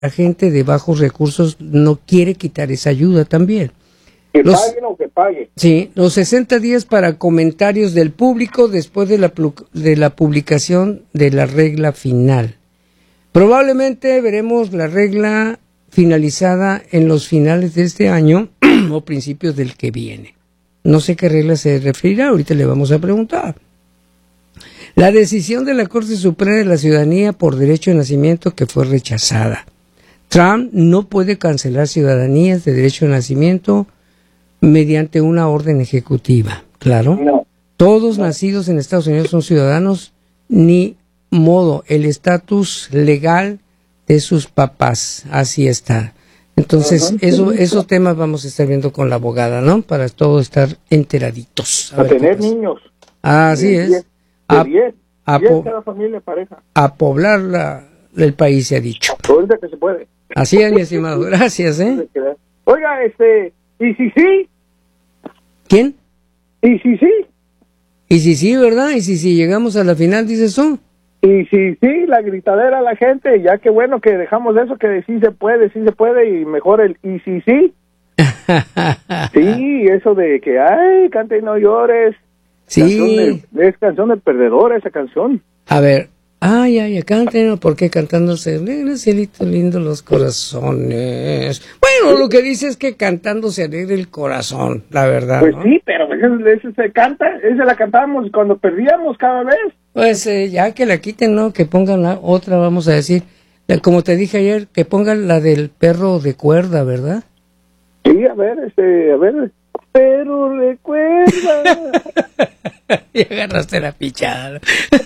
la gente de bajos recursos no quiere quitar esa ayuda también. Que paguen o que paguen. Sí, los 60 días para comentarios del público después de la publicación de la regla final. Probablemente veremos la regla finalizada en los finales de este año o principios del que viene. No sé qué regla se referirá, ahorita le vamos a preguntar. La decisión de la Corte Suprema de la Ciudadanía por Derecho de Nacimiento que fue rechazada. Trump no puede cancelar ciudadanías de derecho de nacimiento mediante una orden ejecutiva, claro. No. Todos nacidos en Estados Unidos son ciudadanos, ni modo el estatus legal de sus papás, así está. Entonces, esos temas vamos a estar viendo con la abogada, ¿no? Para todos estar enteraditos. A tener niños. Así es. De 10 cada familia pareja. A poblar el país, se ha dicho. Ahorita que se puede. Así es, mi estimado. Gracias, ¿eh? Oiga, ¿y si sí? ¿Quién? ¿Y si sí? Y si sí, ¿verdad? Y si llegamos a la final, dices tú. Y si sí, la gritadera a la gente, ya que bueno que dejamos eso, que sí se puede, y mejor el y si sí. Sí, eso de que, ay, canta y no llores. Sí. Es canción del perdedor esa canción. A ver, ay, canten, ¿por qué cantándose? Cielito lindo los corazones. Bueno, lo que dice es que cantando se alegra el corazón, la verdad. Pues ¿no? sí, pero esa se canta, esa la cantábamos cuando perdíamos cada vez. Pues ya que la quiten, ¿no? Que pongan la otra, vamos a decir. Como te dije ayer, que pongan la del perro de cuerda, ¿verdad? Sí, a ver, pero recuerda. Y agarraste la pichada.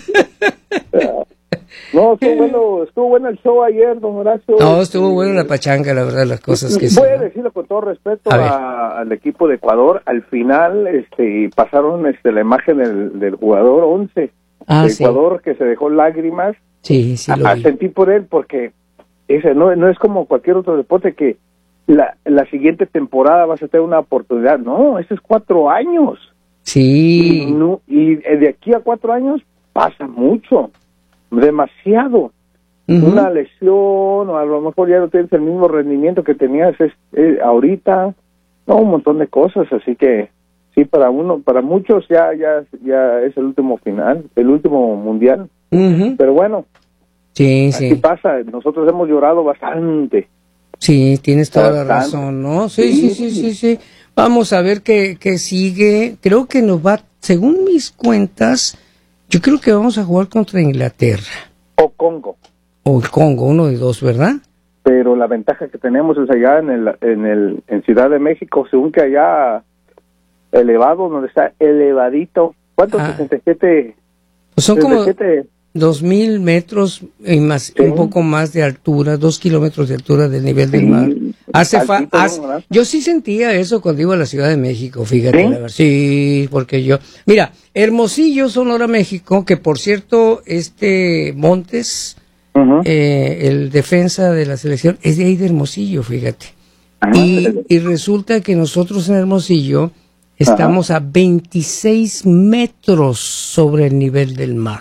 No, estuvo bueno el show ayer, don Horacio. No, estuvo bueno la pachanga, la verdad, las cosas que voy a decirlo con todo respeto al equipo de Ecuador. Al final pasaron la imagen del jugador 11 de Ecuador, que se dejó lágrimas. Sí, lo vi. Sentí por él, porque ese no es como cualquier otro deporte que la siguiente temporada vas a tener una oportunidad. No, eso es 4 años. Sí. Y de aquí a 4 años pasa mucho, demasiado. Una lesión, o a lo mejor ya no tienes el mismo rendimiento que tenías ahorita. No, un montón de cosas, así que sí, para muchos ya es el último final, el último mundial. Pero bueno, así pasa. Nosotros hemos llorado bastante. Sí, tienes toda la razón, ¿no? Sí. Vamos a ver qué sigue. Creo que nos va, según mis cuentas, yo creo que vamos a jugar contra Inglaterra. O Congo. O el Congo, uno de dos, ¿verdad? Pero la ventaja que tenemos es allá en Ciudad de México, según que allá elevado, donde está elevadito. ¿Cuánto? 67. Pues son 67. Como 2,000 metros y más, un poco más de altura, 2 kilómetros de altura del nivel del mar. Yo sí sentía eso cuando iba a la Ciudad de México, fíjate. Sí, porque mira, Hermosillo, Sonora, México, que por cierto, Montes, el defensa de la selección, es de ahí de Hermosillo, fíjate. Y resulta que nosotros en Hermosillo estamos a 26 metros sobre el nivel del mar.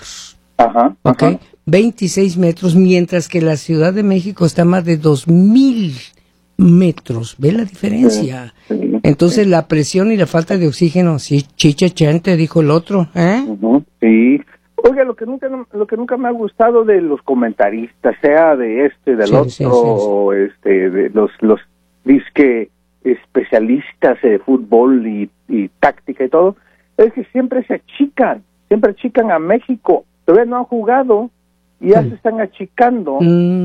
26 metros, mientras que la Ciudad de México está a más de 2,000 metros. ¿Ve la diferencia? Entonces la presión y la falta de oxígeno, sí, chichachante, dijo el otro, Sí. Oiga, lo que nunca me ha gustado de los comentaristas, sea del otro, o de los disque especialistas de fútbol y táctica y todo, es que siempre achican a México. Todavía no han jugado y ya se están achicando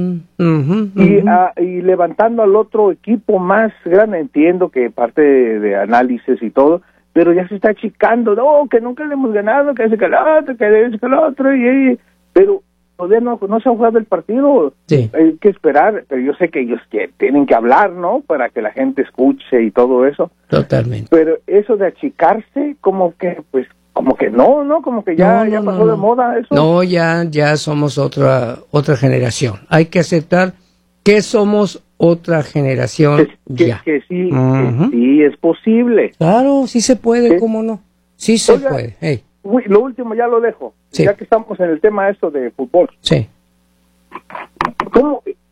y levantando al otro equipo más grande. Entiendo que parte de análisis y todo, pero ya se está achicando. No, que nunca le hemos ganado, que ese que el otro, pero todavía no se ha jugado el partido. Hay que esperar, pero yo sé que ellos tienen que hablar, ¿no? Para que la gente escuche y todo eso. Totalmente. Pero eso de achicarse, como que no, como que ya pasó de moda eso. No, ya somos otra generación. Hay que aceptar que somos otra generación que sí, que sí es posible. Claro, sí se puede, ¿cómo no? Sí se puede. Hey. Lo último ya lo dejo, ya que estamos en el tema de fútbol. Sí. ¿Cómo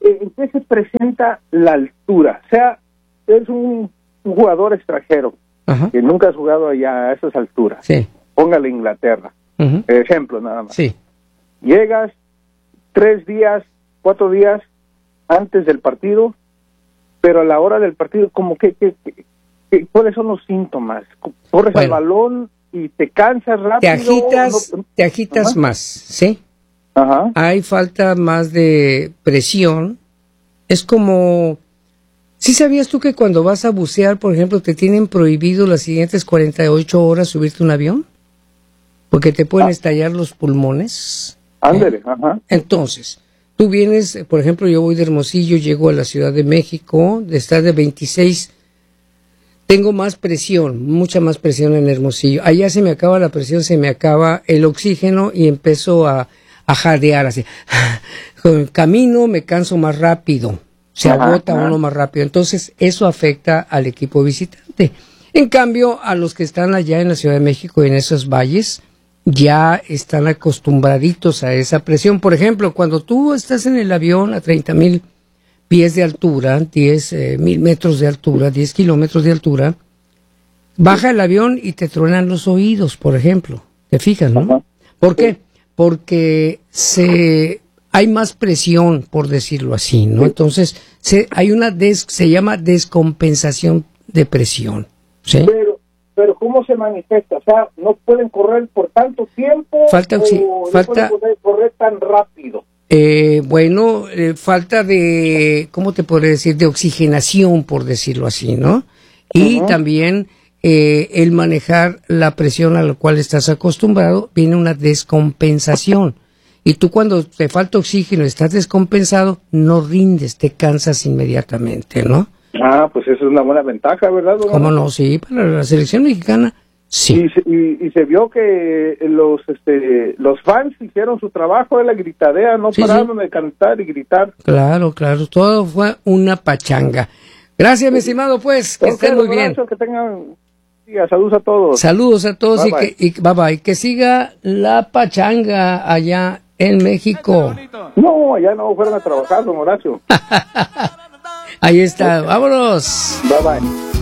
¿en qué se presenta la altura? O sea, es un jugador extranjero que nunca has jugado allá a esas alturas. Sí. Póngale Inglaterra. Ejemplo nada más. Sí. Llegas 3 días, 4 días antes del partido, pero a la hora del partido, como ¿cuáles son los síntomas? Corres al balón y te cansas rápido. Te agitas más, ¿sí? Ajá. Hay falta más de presión. Es como... ¿Sí sabías tú que cuando vas a bucear, por ejemplo, te tienen prohibido las siguientes 48 horas subirte a un avión? Porque te pueden estallar los pulmones. Ándale, ajá. Entonces, tú vienes, por ejemplo, yo voy de Hermosillo, llego a la Ciudad de México, de estar de 26, tengo más presión, mucha más presión en Hermosillo. Allá se me acaba la presión, se me acaba el oxígeno y empiezo a jadear así. Con el camino me canso más rápido, se agota uno más rápido. Entonces, eso afecta al equipo visitante. En cambio, a los que están allá en la Ciudad de México, en esos valles, ya están acostumbraditos a esa presión. Por ejemplo, cuando tú estás en el avión a 30,000 pies de altura, 10,000 metros de altura, 10 kilómetros de altura, baja el avión y te truenan los oídos, por ejemplo. ¿Te fijas, no? ¿Por qué? Porque hay más presión, por decirlo así, ¿no? Entonces, se llama descompensación de presión, ¿sí? Pero ¿cómo se manifiesta? O sea, ¿no pueden correr por tanto tiempo no pueden correr tan rápido? Falta de, ¿cómo te podría decir? De oxigenación, por decirlo así, ¿no? Y también el manejar la presión a la cual estás acostumbrado, viene una descompensación. Y tú cuando te falta oxígeno, estás descompensado, no rindes, te cansas inmediatamente, ¿no? Pues eso es una buena ventaja, ¿verdad? ¿Cómo no? Sí, para la selección mexicana, sí. Y se vio que los fans hicieron su trabajo de la gritadera, no pararon de cantar y gritar. Claro, todo fue una pachanga. Gracias, mi estimado, pues, que estén muy bien. Que tengan saludos a todos. Saludos a todos y bye bye. Que siga la pachanga allá en México. No, allá no fueron a trabajar, don Horacio. Ahí está, vámonos. Bye bye.